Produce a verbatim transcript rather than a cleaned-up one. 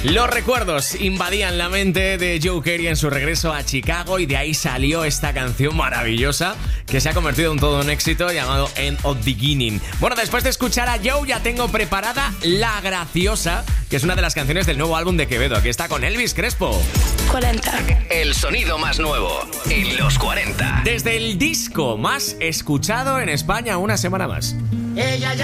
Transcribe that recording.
Los recuerdos invadían la mente de Joe Carey en su regreso a Chicago y de ahí salió esta canción maravillosa que se ha convertido en todo un éxito llamado End of Beginning. Bueno, después de escuchar a Joe ya tengo preparada La Graciosa, que es una de las canciones del nuevo álbum de Quevedo. Aquí está con Elvis Crespo. cuarenta. El sonido más nuevo en los cuarenta. Desde el disco más escuchado en España una semana más. Ella ya